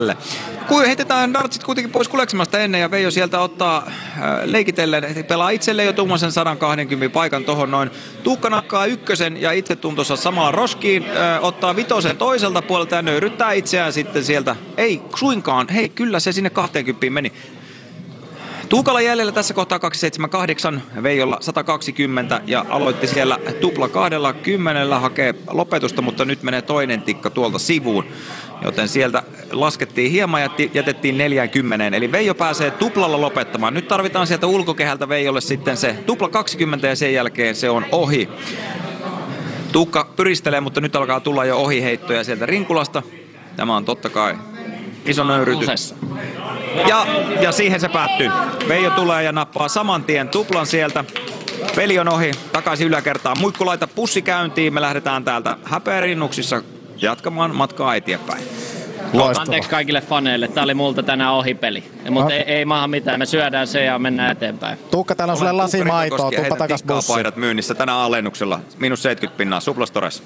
Kun heitetään dartsit kuitenkin pois kuleksemasta ennen ja Veijo sieltä ottaa leikitellen, pelaa itselleen jo tuommoisen 120 paikan tohon noin. Tuukka nakkaa ykkösen ja itsetuntonsa samalla roskiin, ottaa vitosen toiselta puolelta ja nöyryttää itseään sitten sieltä. Ei suinkaan, hei kyllä se sinne 20 meni. Tuukalla jäljellä tässä kohtaa 278, Veijolla 120 ja aloitti siellä tupla 20 hakee lopetusta, mutta nyt menee toinen tikka tuolta sivuun. Joten sieltä laskettiin hieman ja jätettiin 40, eli Veijo pääsee tuplalla lopettamaan. Nyt tarvitaan sieltä ulkokehältä Veijolle sitten se tupla 20 ja sen jälkeen se on ohi. Tuukka pyristelee, mutta nyt alkaa tulla jo ohiheittoja sieltä rinkulasta. Tämä on totta kai iso nöyrytys. Ja siihen se päättyy. Veijo tulee ja nappaa saman tien tuplan sieltä. Peli on ohi, takaisin yläkertaan. Muikku laita pussi käyntiin. Me lähdetään täältä häpeärinnuksissa jatkamaan matkaa eteenpäin. Anteeksi kaikille faneille. Tää oli multa tänään ohipeli. Mutta ei maahan mitään. Me syödään se ja mennään eteenpäin. Tuukka, täällä on sulle lasimaitoa. Tuppa takas bussiin. Paidat myynnissä tänään alennuksella. -70 Suplastores.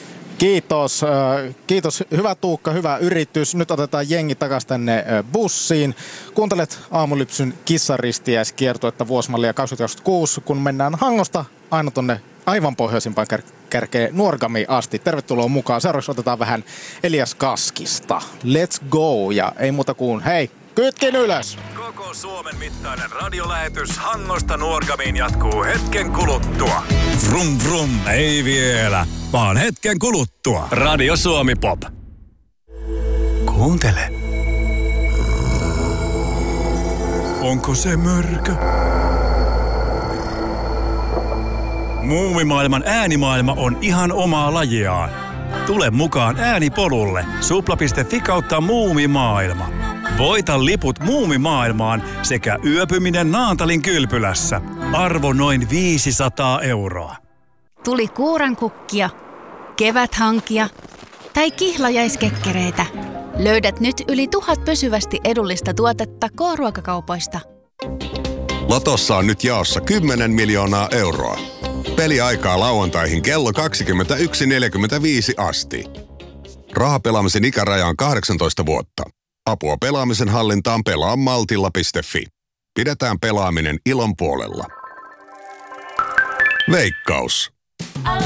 Kiitos. Hyvä Tuukka, hyvä yritys. Nyt otetaan jengi takaisin tänne bussiin. Kuuntelet Aamulypsyn kissaristiäiskiertuetta vuosimallia 2026, kun mennään Hangosta aina tonne aivan pohjoisimpaan kärkeen Nuorgamiin asti. Tervetuloa mukaan. Seuraavaksi otetaan vähän Elias Kaskista. Let's go! Ja ei muuta kuin hei, kytkin ylös! Koko Suomen mittainen radiolähetys Hangosta Nuorgamiin jatkuu hetken kuluttua. Vrum vrum, ei vielä, vaan hetken kuluttua. Radio Suomi Pop. Kuuntele. Onko se mörkö? Muumimaailman äänimaailma on ihan omaa lajiaan. Tule mukaan äänipolulle. Supla.fi kautta muumimaailma. Voita liput muumimaailmaan sekä yöpyminen Naantalin kylpylässä. Arvo noin 500 €. Tuli kuurankukkia, keväthankia tai kihlajaiskekkereitä. Löydät nyt yli 1000 pysyvästi edullista tuotetta K-ruokakaupoista. Lotossa on nyt jaossa 10 miljoonaa euroa. Peliaikaa lauantaihin kello 21.45 asti. Rahapelaamisen ikäraja on 18 vuotta. Apua pelaamisen hallintaan pelaamaltilla.fi. Pidetään pelaaminen ilon puolella. Veikkaus.